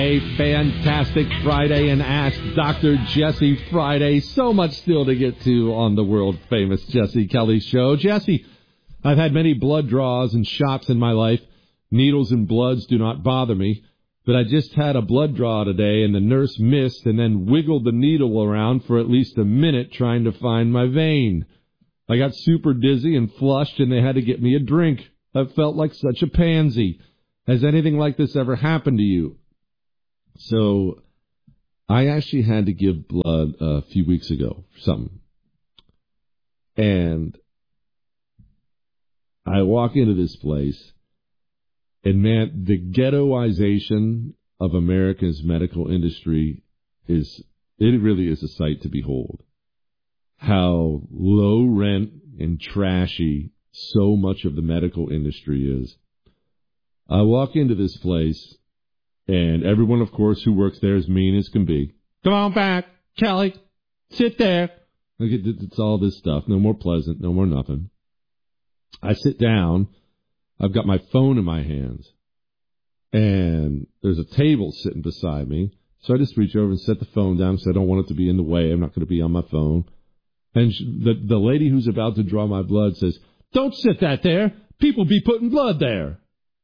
A fantastic Friday and Ask Dr. Jesse Friday. So much still to get to on the world-famous Jesse Kelly Show. Jesse, I've had many blood draws and shots in my life. Needles and bloods do not bother me. But I just had a blood draw today, and the nurse missed and then wiggled the needle around for at least a minute trying to find my vein. I got super dizzy and flushed, and they had to get me a drink. I felt like such a pansy. Has anything like this ever happened to you? So I actually had to give blood a few weeks ago for something. And I walk into this place, and man, the ghettoization of America's medical industry it really is a sight to behold. How low rent and trashy so much of the medical industry is. I walk into this place, and everyone, of course, who works there is mean as can be. Come on back, Kelly. Sit there. It's all this stuff. No more pleasant. No more nothing. I sit down. I've got my phone in my hands. And there's a table sitting beside me. So I just reach over and set the phone down because I don't want it to be in the way. I'm not going to be on my phone. And the lady who's about to draw my blood says, "Don't sit that there. People be putting blood there."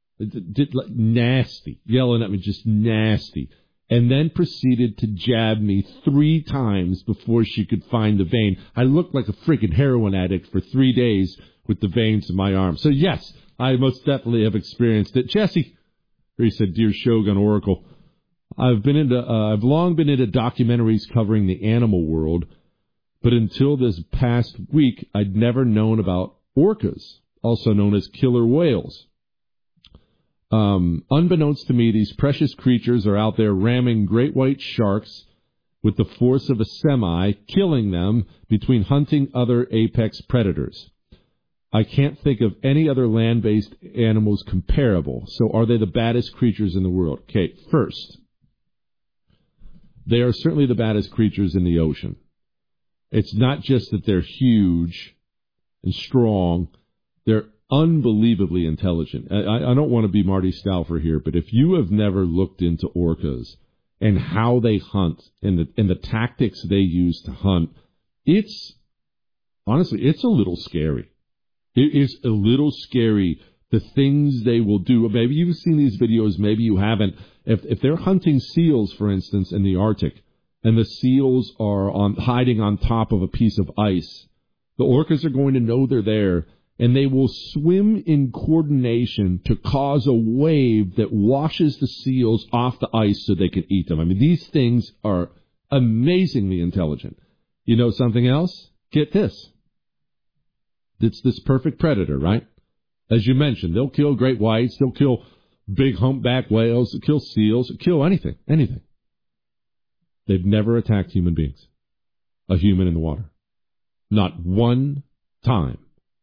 Nasty, yelling at me, just nasty, and then proceeded to jab me 3 times before she could find the vein. I looked like a freaking heroin addict for 3 days with the veins in my arm. So yes, I most definitely have experienced it. Jesse, or he said, "Dear Shogun Oracle, I've long been into documentaries covering the animal world, but until this past week, I'd never known about orcas, also known as killer whales. Unbeknownst to me, these precious creatures are out there ramming great white sharks with the force of a semi, killing them between hunting other apex predators. I can't think of any other land-based animals comparable. So are they the baddest creatures in the world?" Okay, first, they are certainly the baddest creatures in the ocean. It's not just that they're huge and strong. They're unbelievably intelligent. I don't want to be Marty Stauffer here, but if you have never looked into orcas and how they hunt and the tactics they use to hunt, it's a little scary. It is a little scary, the things they will do. Maybe you've seen these videos, maybe you haven't. If they're hunting seals, for instance, in the Arctic, and the seals are hiding on top of a piece of ice, the orcas are going to know they're there, and they will swim in coordination to cause a wave that washes the seals off the ice so they can eat them. I mean, these things are amazingly intelligent. You know something else? Get this. It's this perfect predator, right? As you mentioned, they'll kill great whites, they'll kill big humpback whales, they'll kill seals, they'll kill anything. They've never attacked human beings, a human in the water. Not one time.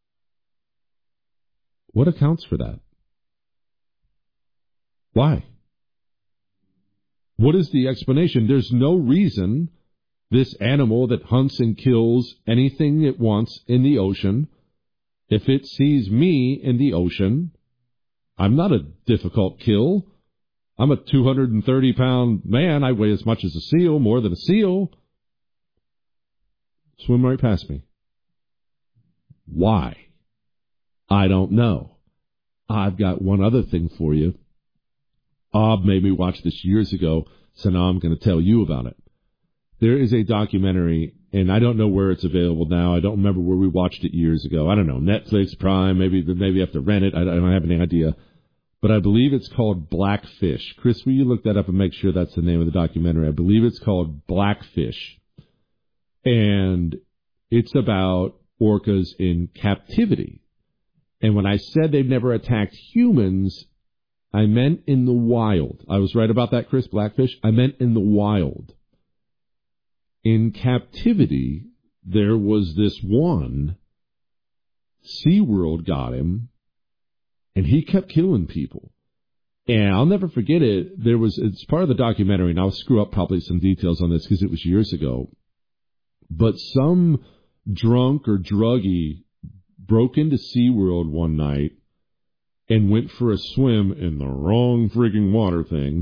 What accounts for that? Why? What is the explanation? There's no reason this animal that hunts and kills anything it wants in the ocean, if it sees me in the ocean, I'm not a difficult kill. I'm a 230-pound man. I weigh as much as a seal, more than a seal. Swim right past me. Why? I don't know. I've got one other thing for you. Ob made me watch this years ago, so now I'm going to tell you about it. There is a documentary, and I don't know where it's available now. I don't remember where we watched it years ago. I don't know, Netflix, Prime, maybe you have to rent it. I don't have any idea. But I believe it's called Blackfish. Chris, will you look that up and make sure that's the name of the documentary? I believe it's called Blackfish. And it's about orcas in captivity. And when I said they've never attacked humans, I meant in the wild. I was right about that, Chris, Blackfish. I meant in the wild. In captivity, there was this one, SeaWorld got him, and he kept killing people. And I'll never forget it. It's part of the documentary, and I'll screw up probably some details on this because it was years ago. But some drunk or druggie broke into SeaWorld one night and went for a swim in the wrong freaking water thing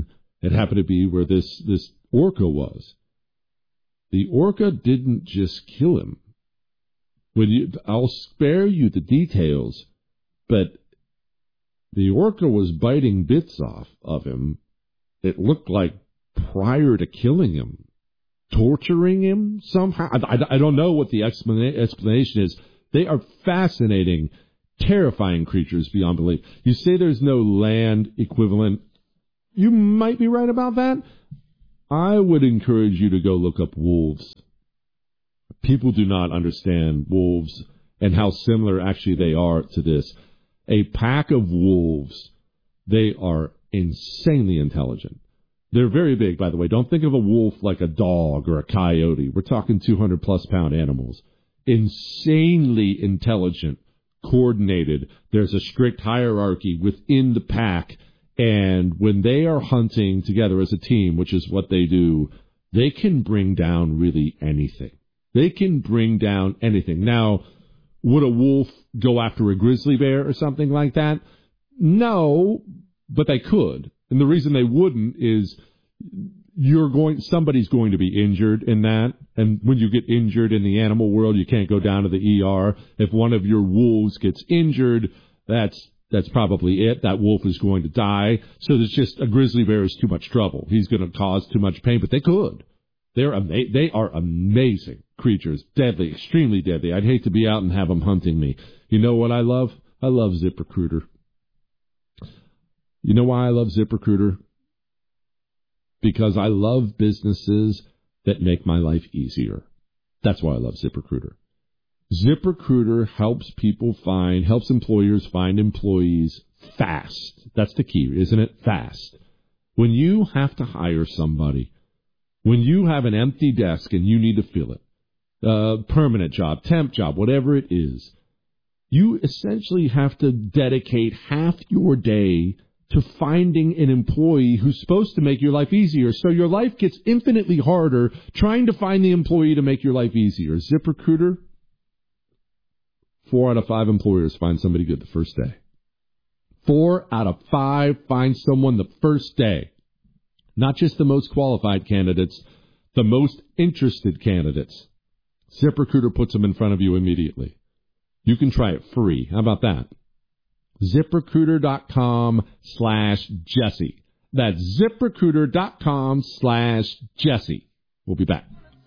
It happened to be where this orca was. The orca didn't just kill him. I'll spare you the details, but the orca was biting bits off of him. It looked like prior to killing him, torturing him somehow. I don't know what the explanation is. They are fascinating, terrifying creatures beyond belief. You say there's no land equivalent. You might be right about that. I would encourage you to go look up wolves. People do not understand wolves and how similar actually they are to this. A pack of wolves, they are insanely intelligent. They're very big, by the way. Don't think of a wolf like a dog or a coyote. We're talking 200-plus pound animals. Insanely intelligent, coordinated. There's a strict hierarchy within the pack. And when they are hunting together as a team, which is what they do, they can bring down really anything. They can bring down anything. Now, would a wolf go after a grizzly bear or something like that? No, but they could. And the reason they wouldn't is somebody's going to be injured in that. And when you get injured in the animal world, you can't go down to the ER. If one of your wolves gets injured, that's probably it. That wolf is going to die. So there's just a grizzly bear is too much trouble. He's going to cause too much pain, but they could. They are amazing creatures, deadly, extremely deadly. I'd hate to be out and have them hunting me. You know what I love? I love ZipRecruiter. You know why I love ZipRecruiter? Because I love businesses that make my life easier. That's why I love ZipRecruiter. ZipRecruiter helps employers find employees fast. That's the key, isn't it? Fast. When you have to hire somebody, when you have an empty desk and you need to fill it, permanent job, temp job, whatever it is, you essentially have to dedicate half your day to finding an employee who's supposed to make your life easier. So your life gets infinitely harder trying to find the employee to make your life easier. ZipRecruiter, 4 out of 5 employers find somebody good the first day. 4 out of 5 find someone the first day. Not just the most qualified candidates, the most interested candidates. ZipRecruiter puts them in front of you immediately. You can try it free. How about that? ZipRecruiter.com/Jesse. That's ZipRecruiter.com/Jesse. We'll be back.